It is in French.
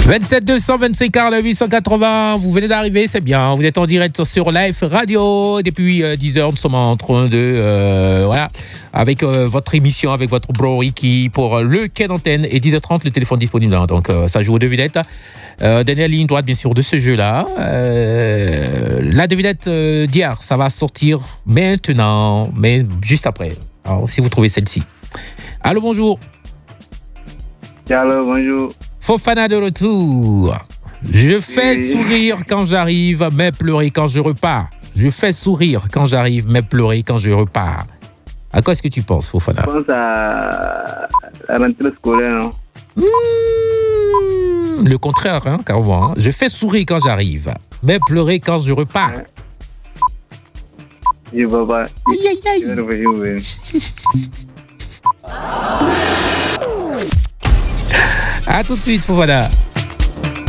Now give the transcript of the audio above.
27 225 Carle 880, vous venez d'arriver, c'est bien. Vous êtes en direct sur Live Radio. Depuis 10h, nous sommes en train de... voilà, avec votre émission, avec votre bro Ricky pour le quai d'antenne. Et 10h30, le téléphone disponible. Hein, donc, ça joue aux devinettes. Dernière ligne droite, bien sûr, de ce jeu-là. La devinette d'hier, ça va sortir maintenant, mais juste après. Alors, si vous trouvez celle-ci. Allô, bonjour. Allô, bonjour. Fofana de retour. Je fais sourire quand j'arrive, mais pleurer quand je repars. Je fais sourire quand j'arrive, mais pleurer quand je repars. À quoi est-ce que tu penses, Fofana? Je pense à la rentrée scolaire, non? Le contraire, hein, carrément. Hein. Je fais sourire quand j'arrive, mais pleurer quand je repars. Je ne vois pas. Aïe, aïe, aïe. À tout de suite, Fofana.